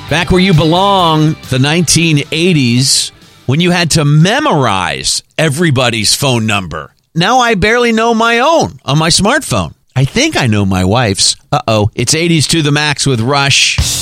Back where you belong, the 1980s, when you had to memorize everybody's phone number. Now I barely know my own on my smartphone. I think I know my wife's. Uh-oh, it's 80s to the max with Rush.